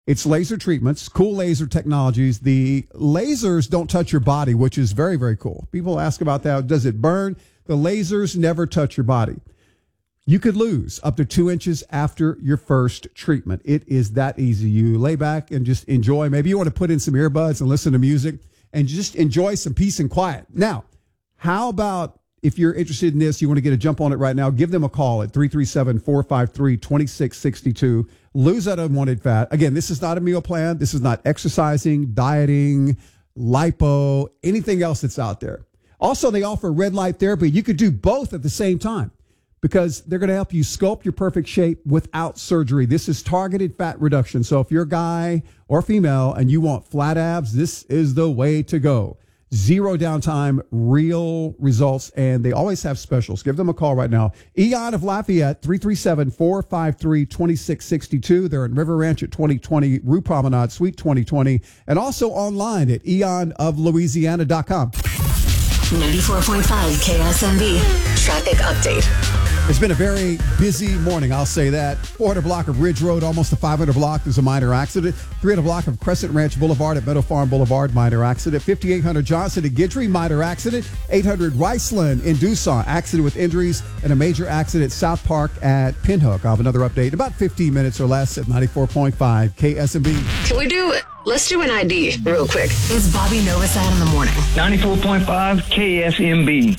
It's laser treatments, cool laser technologies. The lasers don't touch your body, which is very, very cool. People ask about that. Does it burn? The lasers never touch your body. You could lose up to 2 inches after your first treatment. It is that easy. You lay back and just enjoy. Maybe you want to put in some earbuds and listen to music and just enjoy some peace and quiet. Now, how about if you're interested in this, you want to get a jump on it right now, give them a call at 337-453-2662. Lose that unwanted fat. Again, this is not a meal plan. This is not exercising, dieting, lipo, anything else that's out there. Also, they offer red light therapy. You could do both at the same time because they're going to help you sculpt your perfect shape without surgery. This is targeted fat reduction. So if you're a guy or female and you want flat abs, this is the way to go. Zero downtime, real results, and they always have specials. Give them a call right now. Eon of Lafayette, 337-453-2662. They're in River Ranch at 2020 Rue Promenade, Suite 2020, and also online at eonoflouisiana.com. 94.5 KSMB traffic update. It's been a very busy morning, I'll say that. 400 block of Ridge Road, almost a 500 block. There's a minor accident. 300 block of Crescent Ranch Boulevard at Meadow Farm Boulevard, minor accident. 5800 Johnson at Guidry, minor accident. 800 Riceland in Doosan, accident with injuries, and a major accident at South Park at Pinhook. I'll have another update in about 15 minutes or less at 94.5 KSMB. Can we do it? Let's do an ID real quick. It's Bobby Novosad in the morning. 94.5 KSMB.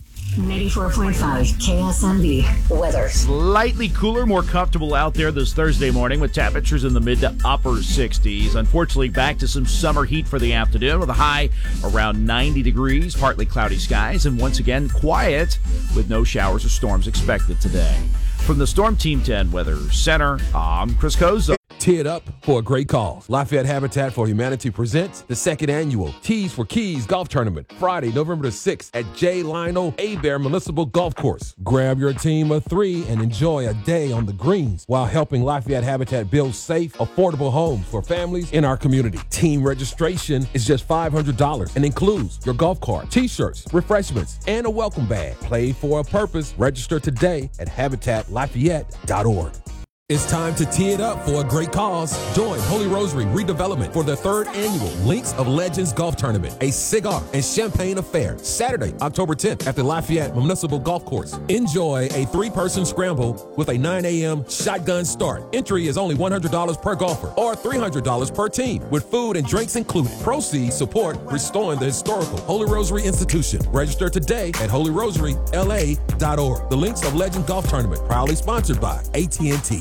94.5 KSMB weather. Slightly cooler, more comfortable out there this Thursday morning with temperatures in the mid to upper 60s. Unfortunately, back to some summer heat for the afternoon with a high around 90 degrees, partly cloudy skies, and once again quiet with no showers or storms expected today. From the Storm Team 10 Weather Center, I'm Chris Kozo. Tee it up for a great cause. Lafayette Habitat for Humanity presents the second annual Tees for Keys Golf Tournament, Friday, November the 6th at J. Lionel Hebert Municipal Golf Course. Grab your team of 3 and enjoy a day on the greens while helping Lafayette Habitat build safe, affordable homes for families in our community. Team registration is just $500 and includes your golf cart, t-shirts, refreshments, and a welcome bag. Play for a purpose. Register today at habitatlafayette.org. It's time to tee it up for a great cause. Join Holy Rosary Redevelopment for the 3rd annual Links of Legends Golf Tournament, a cigar and champagne affair, Saturday, October 10th at the Lafayette Municipal Golf Course. Enjoy a 3-person scramble with a 9 a.m. shotgun start. Entry is only $100 per golfer or $300 per team with food and drinks included. Proceeds support restoring the historical Holy Rosary Institution. Register today at holyrosary.la.org. The Links of Legends Golf Tournament, proudly sponsored by AT&T.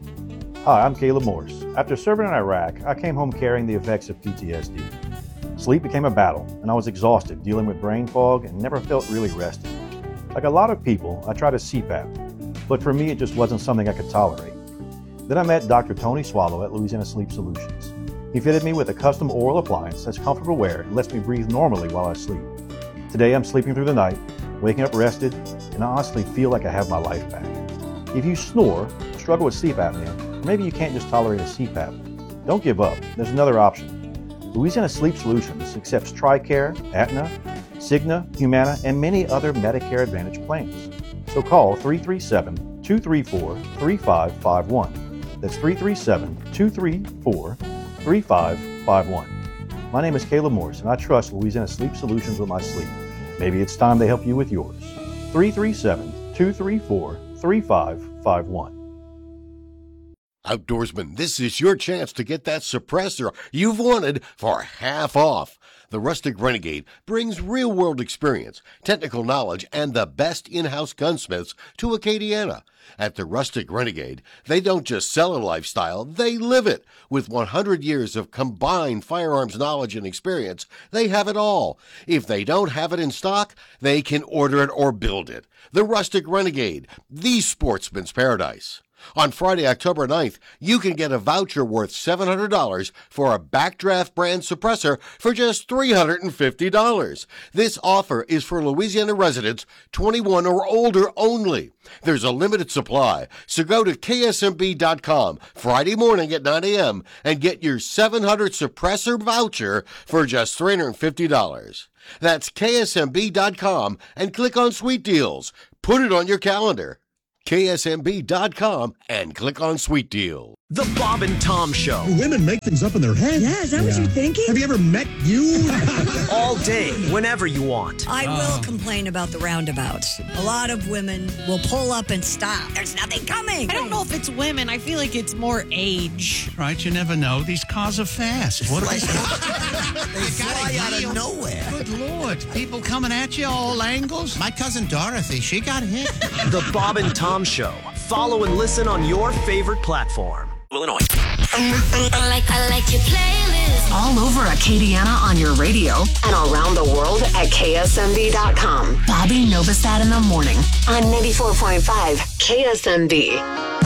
Hi, I'm Caleb Morris. After serving in Iraq, I came home carrying the effects of PTSD. Sleep became a battle, and I was exhausted dealing with brain fog and never felt really rested. Like a lot of people, I tried a CPAP, but for me it just wasn't something I could tolerate. Then I met Dr. Tony Swallow at Louisiana Sleep Solutions. He fitted me with a custom oral appliance that's comfortable wear and lets me breathe normally while I sleep. Today I'm sleeping through the night, waking up rested, and I honestly feel like I have my life back. If you snore, struggle with sleep apnea, or maybe you can't just tolerate a CPAP, don't give up. There's another option. Louisiana Sleep Solutions accepts TRICARE, Aetna, Cigna, Humana, and many other Medicare Advantage plans. So call 337-234-3551. That's 337-234-3551. My name is Caleb Morris, and I trust Louisiana Sleep Solutions with my sleep. Maybe it's time they help you with yours. 337-234-3551. Outdoorsman, this is your chance to get that suppressor you've wanted for half off. The Rustic Renegade brings real-world experience, technical knowledge, and the best in-house gunsmiths to Acadiana. At the Rustic Renegade, they don't just sell a lifestyle, they live it. With 100 years of combined firearms knowledge and experience, they have it all. If they don't have it in stock, they can order it or build it. The Rustic Renegade, the sportsman's paradise. On Friday, October 9th, you can get a voucher worth $700 for a Backdraft brand suppressor for just $350. This offer is for Louisiana residents 21 or older only. There's a limited supply, so go to ksmb.com Friday morning at 9 a.m. and get your 700 suppressor voucher for just $350. That's ksmb.com and click on Sweet Deals. Put it on your calendar. ksmb.com and click on Sweet Deal. The Bob and Tom Show. Women make things up in their head. Yeah, is that what you're thinking? Have you ever met you? All day, whenever you want. I will complain about the roundabouts. A lot of women will pull up and stop. There's nothing coming. I don't know if it's women. I feel like it's more age. Right, you never know. These cars are fast. What are they? They fly out of nowhere. Good Lord. People coming at you all angles. My cousin Dorothy, she got hit. The Bob and Tom Show. Follow and listen on your favorite platform. Illinois. I like your playlist. All over Acadiana on your radio and around the world at KSMB.com. Bobby Novosad in the morning on 94.5 KSMB.